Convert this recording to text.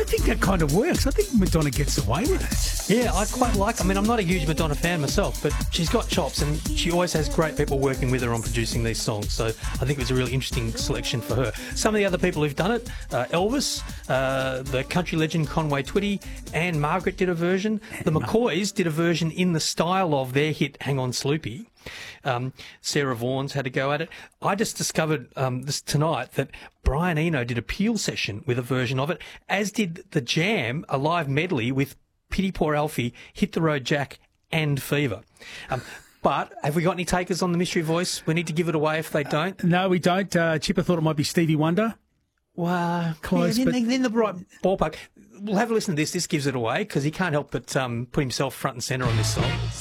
think that kind of works. I think Madonna gets away with it. Yeah, I quite like. I mean, I'm not a huge Madonna fan myself, but she's got chops, and she always has great people working with her on producing these songs. So I think it was a really interesting selection for her. Some of the other people who've done it: Elvis, the country legend Conway Twitty, and Margaret did a version. The McCoys did a version in the style of their hit "Hang On Sloopy." Sarah Vaughan's had a go at it. I just discovered this tonight that Brian Eno did a Peel session with a version of it, as did The Jam, a live medley with Pity Poor Alfie, Hit the Road Jack and Fever. But have we got any takers on the mystery voice? We need to give it away if they don't. No, we don't. Chipper thought it might be Stevie Wonder. Well, Close, but in the right ballpark. We'll have a listen to this. This gives it away because he can't help but put himself front and centre on this song.